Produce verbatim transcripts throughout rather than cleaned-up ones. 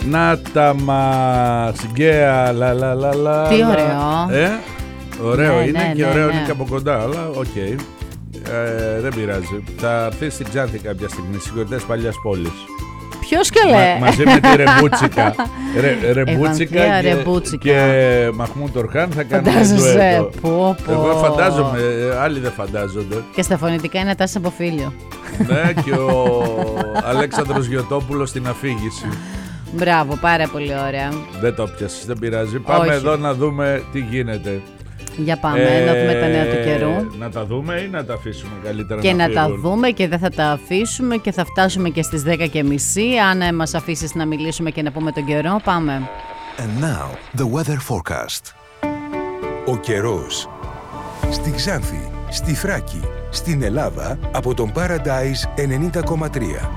Να τα μας γκέα λα λα λα λα. Τι ωραίο. Ε, ωραίο ναι, είναι ναι, και ναι, ωραίο ναι. είναι και από κοντά, αλλά οκ. Okay. Ε, δεν πειράζει. Θα έρθει στην Ξάνθη κάποια στιγμή, στις γιορτές παλιάς πόλης. Ποιος και λέει. Μα, μαζί με τη Ρεμπούτσικα. Ρε, ρεμπούτσικα Ευανθία, και, Ρεμπούτσικα. και Μαχμούν Τορχάν θα κάνουν Φαντάζεσαι. ντουέτο. Πω, πω. Εγώ φαντάζομαι, άλλοι δεν φαντάζονται. Και στα φωνητικά είναι Τάσης από Φίλιο. Ναι, και ο Αλέξανδρος Γιωτόπουλος στην αφήγηση. Μπράβο, πάρα πολύ ωραία. Δεν το πιάσεις, δεν πειράζει. Πάμε Όχι. εδώ να δούμε τι γίνεται. Για πάμε, Ε, να δούμε τα νέα του καιρού. Να τα δούμε ή να τα αφήσουμε καλύτερα Και να τα φύγουν? δούμε και δεν θα τα αφήσουμε και θα φτάσουμε και στις δέκα και μισή. Αν ε, μας αφήσεις να μιλήσουμε και να πούμε τον καιρό, πάμε. And now, the weather forecast. Ο καιρός. Στη Ξάνθη, στη Θράκη, στην Ελλάδα, από τον Paradise ενενήντα κόμμα τρία.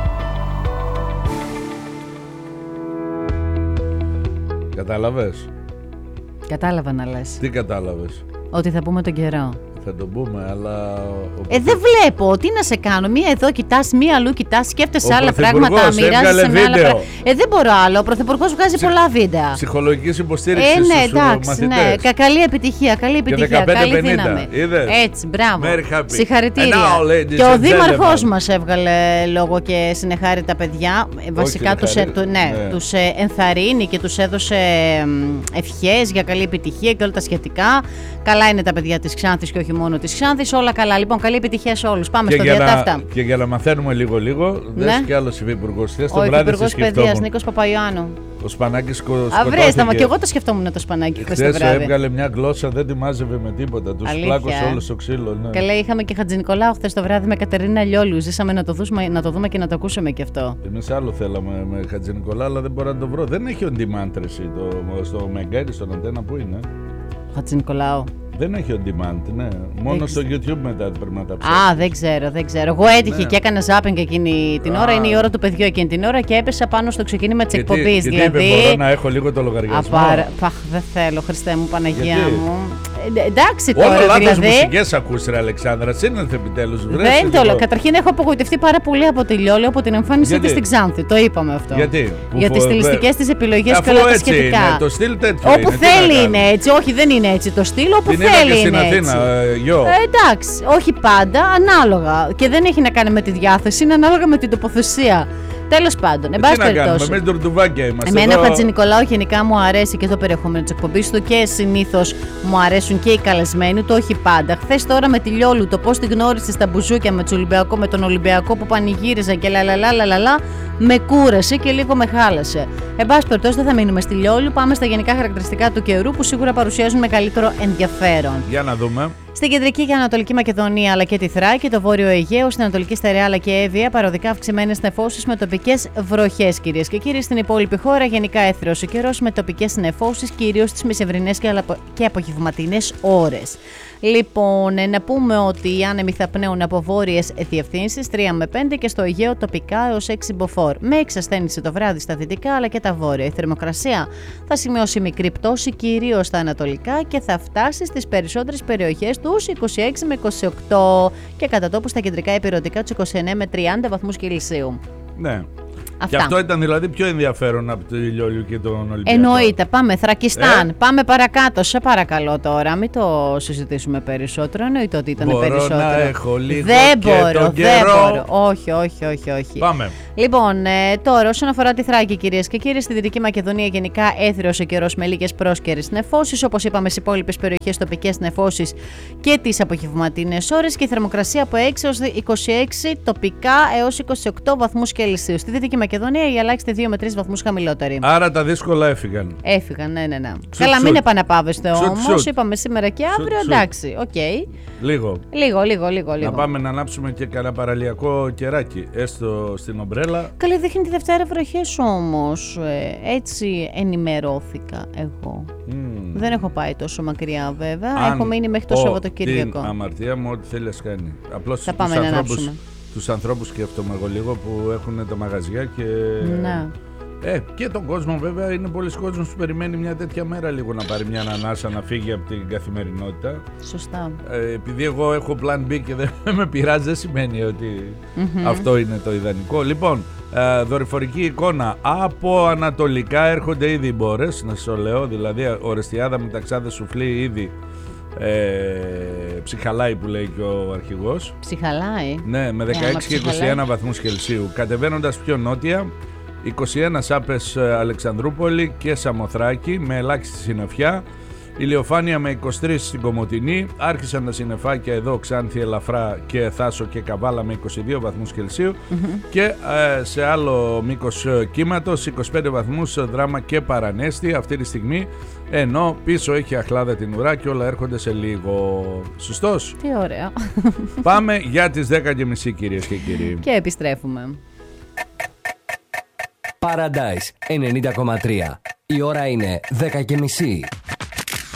Κατάλαβες? Κατάλαβα να λες. Τι κατάλαβες? Ότι θα πούμε τον καιρό. Θα το πούμε, αλλά... ο Ε, δεν βλέπω. Τι να σε κάνω. Μία εδώ κοιτάς, μία αλλού κοιτάς, σκέφτεσαι Ο άλλα Πρωθυπουργός πράγματα, έβγαλε μοιράζεσαι με άλλα βίντεο. πράγματα. Ε, δεν μπορώ άλλο. Ο Πρωθυπουργός βγάζει Ψυχ- πολλά βίντεο. Ψυχολογικής υποστήριξης Ε, ναι, στους εντάξει, ναι. μαθητές. Κα- Καλή επιτυχία, καλή επιτυχία. δεκαπέντε Καλή πενήντα, δύναμη. είδες? Έτσι, μπράβο. Very happy. Συγχαρητήρια. And now, ladies Και ο and δήμαρχός gentlemen. μας έβγαλε λόγο και συνεχάρη τα παιδιά. Ε, Βασικά τους, ε, συνεχάρη, του- ναι, ναι. τους ε, ενθαρρύνει και τους έδωσε μ, ευχές για καλή επιτυχία και όλα τα σχετικά. Καλά είναι τα παιδιά της Ξάνθης και όχι μόνο της Ξάνθης. Όλα καλά. Λοιπόν, καλή επιτυχία σε όλους. Πάμε Και στο για, διατάφτα. να, και για να μαθαίνουμε λίγο-λίγο, Ναι. δες και άλλος υφυπουργός. Χθες το Ο βράδυ Υφυπουργός σε Παιδείας, σκεφτόμουν. Νίκος Παπαϊωάννου. Ο Σπανάκης σκο, Αβρέστα, μα σκοτώθηκε. και εγώ το σκεφτόμουν το σπανάκι χθες το Χθες βράδυ. έβγαλε μια γλώσσα, δεν τη μάζευε με τίποτα. Τους Αλήθεια, πλάκωσε ε. όλο στο ξύλο. Ναι. Καλά, είχαμε και Χατζηνικολάου χθες το βράδυ με Κατερίνα Λιόλιου. Ζήσαμε να το, δούμε, να το δούμε και να το ακούσουμε και αυτό. Εμείς άλλο θέλαμε με Χατζηνικολά, αλλά δεν μπορώ να το βρω. Δεν έχει on demand ρε, εσύ, το, στο Μεγκάρι, στον Αντένα, πού είναι? Χατζηνικολάου. Δεν έχει on demand, ναι. Μόνο Δεν στο YouTube μετά πρέπει να τα ψάξεις. Α, δεν ξέρω, δεν ξέρω. Εγώ έτυχε Ναι. και έκανα ζάπινγκ εκείνη την Α. ώρα. Είναι η ώρα του παιδιού εκείνη την ώρα και έπεσα πάνω στο ξεκίνημα τη Και τι- εκπομπή. και τι Δηλαδή. είπε, μπορώ να έχω λίγο το λογαριασμό. Απάρα... Παχ, δεν θέλω, Χριστέ μου, Παναγία Γιατί? μου. Ε, εντάξει Όλα τώρα, λάθος δηλαδή. μουσικές ακούς ρε Αλεξάνδρα, σύνελθε επιτέλους. βρες, Δεν το λίγο. λέω. Καταρχήν έχω απογοητευτεί πάρα πολύ από τη Λιόλη από την εμφάνισή Γιατί? της στην Ξάνθη. Το είπαμε αυτό. Γιατί? Που Για τις φο- στιλιστικές της επιλογές και Αφού όλα τα έτσι σχετικά. είναι, το στυλ τέτοιο Όπου είναι, τι θέλει να είναι κάνουμε. έτσι. Όχι, δεν είναι έτσι το στυλ. Όπου Την είδα θέλει και στην είναι έτσι. Αθήνα, ε, γιο. Ε, εντάξει, όχι πάντα, ανάλογα. Και δεν έχει να κάνει με τη διάθεση, είναι ανάλογα με την τοποθεσία. Τέλος πάντων, εν Τι πάση να κάνουμε, περιπτώσει. εμείς ντουρντουβάκια είμαστε. Εμένα ο εδώ. Χατζηνικολάου γενικά μου αρέσει και το περιεχόμενο της εκπομπής του και συνήθως μου αρέσουν και οι καλεσμένοι του, όχι πάντα. Χθες τώρα με τη Λιόλου, το πώς τη γνώρισε στα μπουζούκια με, Ολυμπιακό, με τον Ολυμπιακό που πανηγύριζαν και λαλαλά, λαλαλά, με κούρασε και λίγο με χάλασε. Εν πάση περιπτώσει, δεν θα μείνουμε στη Λιόλου, πάμε στα γενικά χαρακτηριστικά του καιρού που σίγουρα παρουσιάζουν μεγαλύτερο ενδιαφέρον. Για να δούμε. Στην κεντρική και ανατολική Μακεδονία αλλά και τη Θράκη, το βόρειο Αιγαίο, στην Ανατολική Στερεά αλλά και Εύβοια, παροδικά αυξημένες νεφώσεις με τοπικές βροχές, κυρίες και κύριοι. Στην υπόλοιπη χώρα, γενικά έθριος ο καιρός με τοπικές νεφώσεις, κυρίως στις μεσημβρινές και, απο... και απογευματινές ώρες. Λοιπόν, να πούμε ότι οι άνεμοι θα πνέουν από βόρειες διευθύνσεις τρία με πέντε και στο Αιγαίο τοπικά έως έξι μποφόρ. Με εξασθένηση το βράδυ στα δυτικά αλλά και τα βόρεια. Η θερμοκρασία θα σημειώσει μικρή πτώση κυρίως στα ανατολικά και θα φτάσει στις περισσότερες περιοχές τους είκοσι έξι με είκοσι οκτώ και κατά τόπου στα κεντρικά υπηρετικά τους είκοσι εννέα με τριάντα βαθμούς Κελσίου. Ναι. Αυτά. Και αυτό ήταν δηλαδή πιο ενδιαφέρον από τη Λιόλιου και τον Ολυμπιακό. Εννοείται. Πάμε Θρακιστάν. Ε? Πάμε παρακάτω. Σε παρακαλώ τώρα. Μην το συζητήσουμε περισσότερο. Εννοείται ότι ήταν Μπορώ περισσότερο. να έχω λίγο δεν και μπορώ, τον δεν καιρό. μπορώ. Όχι, όχι, όχι, όχι. Πάμε. Λοιπόν, ε, τώρα όσον αφορά τη Θράκη, κυρίες και κύριοι, στη Δυτική Μακεδονία γενικά έθριος ο καιρός με λίγες πρόσκαιρες νεφώσεις. Όπως είπαμε, στις υπόλοιπες περιοχές τοπικές νεφώσεις και τις απογευματινές ώρες και η θερμοκρασία από έξι έως είκοσι έξι τοπικά έως είκοσι οκτώ βαθμούς Κελσίου. Στη Δυτική Μακεδονία η ελάχιστη δύο με τρεις βαθμούς χαμηλότερη. Άρα τα δύσκολα έφυγαν. Έφυγαν, ναι, ναι, ναι. Σουτ, Καλά, σουτ. μην επαναπάβεστε Σουτ, όμως. σουτ. Είπαμε σήμερα και αύριο, Σουτ, σουτ. εντάξει, οκ. Okay. Λίγο. Λίγο, λίγο, λίγο, λίγο. Να πάμε να ανάψουμε και κανένα παραλιακό κεράκι, έστω στην ομπρέλα. Καλή, δείχνει τη Δευτέρα βροχές όμως. Ε, έτσι ενημερώθηκα εγώ. Mm. Δεν έχω πάει τόσο μακριά βέβαια. Αν έχω μείνει μέχρι το πω Σαββατοκύριακο. την αμαρτία μου, ό,τι θέλει να κάνει. Απλώς Θα τους πάμε να ανθρώπους, ανάψουμε. τους ανθρώπους σκέφτομαι εγώ λίγο που έχουν τα μαγαζιά και... Ναι. Ε, και τον κόσμο βέβαια, είναι πολλοί κόσμος που περιμένει μια τέτοια μέρα λίγο να πάρει μια ανάσα, να φύγει από την καθημερινότητα. Σωστά. Ε, επειδή εγώ έχω plan B και δεν με πειράζει, δεν σημαίνει ότι Mm-hmm. αυτό είναι το ιδανικό. Λοιπόν, ε, δορυφορική εικόνα από ανατολικά έρχονται ήδη οι μπόρες, να σας το λέω, δηλαδή Ορεστιάδα, Μεταξάδες, Σουφλή ήδη ε, ψυχαλάει που λέει και ο αρχηγός. Ψυχαλάει. Ναι, με δεκαέξι και είκοσι ένα βαθμούς Κελσίου. Κατεβαίνοντας πιο νότια, είκοσι ένα Σάπες, Αλεξανδρούπολη και Σαμοθράκη με ελάχιστη συννεφιά. Ηλιοφάνεια με είκοσι τρία στην Κομοτηνή. Άρχισαν τα συννεφάκια εδώ, Ξάνθη, Ελαφρά και Θάσο και Καβάλα με είκοσι δύο βαθμούς Κελσίου. Mm-hmm. Και ε, σε άλλο μήκος κύματος είκοσι πέντε βαθμούς Δράμα και Παρανέστη αυτή τη στιγμή. Ενώ πίσω έχει αχλάδα την ουρά και όλα έρχονται σε λίγο. Σωστός? Τι ωραίο. Πάμε για τις δέκα και μισή, κυρίες και κύριοι. Και επιστρέφουμε. Paradise ενενήντα κόμμα τρία. Η ώρα είναι δέκα και μισή.